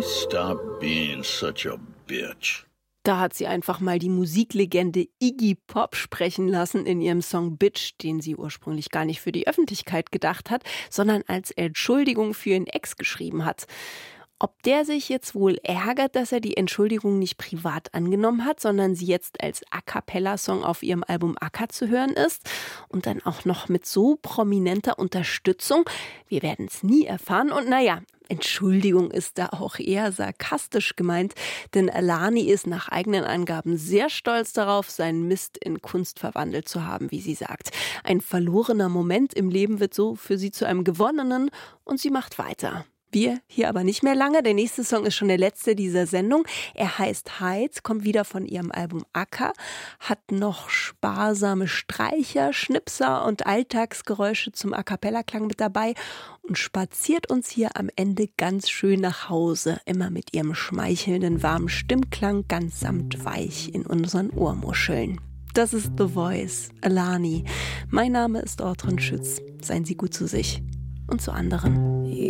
Alani, stop being such a bitch. Da hat sie einfach mal die Musiklegende Iggy Pop sprechen lassen in ihrem Song Bitch, den sie ursprünglich gar nicht für die Öffentlichkeit gedacht hat, sondern als Entschuldigung für ihren Ex geschrieben hat. Ob der sich jetzt wohl ärgert, dass er die Entschuldigung nicht privat angenommen hat, sondern sie jetzt als A-Cappella-Song auf ihrem Album Acker zu hören ist und dann auch noch mit so prominenter Unterstützung? Wir werden es nie erfahren und naja, Entschuldigung ist da auch eher sarkastisch gemeint, denn Alani ist nach eigenen Angaben sehr stolz darauf, seinen Mist in Kunst verwandelt zu haben, wie sie sagt. Ein verlorener Moment im Leben wird so für sie zu einem gewonnenen und sie macht weiter. Wir hier aber nicht mehr lange. Der nächste Song ist schon der letzte dieser Sendung. Er heißt Heiz, kommt wieder von ihrem Album Acker, hat noch sparsame Streicher, Schnipser und Alltagsgeräusche zum A-Cappella-Klang mit dabei und spaziert uns hier am Ende ganz schön nach Hause, immer mit ihrem schmeichelnden, warmen Stimmklang ganz samt weich in unseren Ohrmuscheln. Das ist The Voice, Alani. Mein Name ist Ortrud Schütz. Seien Sie gut zu sich und zu anderen.